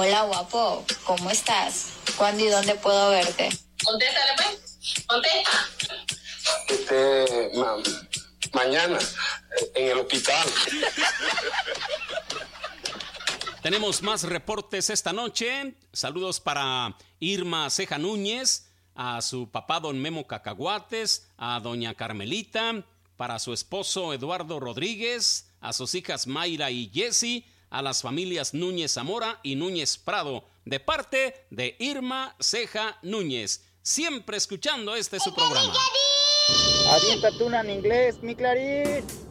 Hola, guapo, ¿cómo estás? ¿Cuándo y dónde puedo verte? Contéstale, pues. Contesta. Mañana, en el hospital. Tenemos más reportes esta noche. Saludos para Irma Ceja Núñez, a su papá don Memo Cacahuates, a doña Carmelita, para su esposo Eduardo Rodríguez, a sus hijas Mayra y Jessie, a las familias Núñez Zamora y Núñez Prado, de parte de Irma Ceja Núñez. Siempre escuchando su programa. Aviéntate una en inglés, mi Clarín.